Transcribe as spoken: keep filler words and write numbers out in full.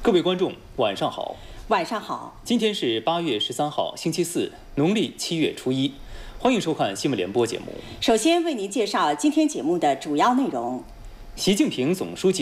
各位观众，晚上好。 晚上好。 今天是八月十三号，星期四，农历七月初一。欢迎收看新闻联播节目。 首先为您介绍今天节目的主要内容。 习近平总书记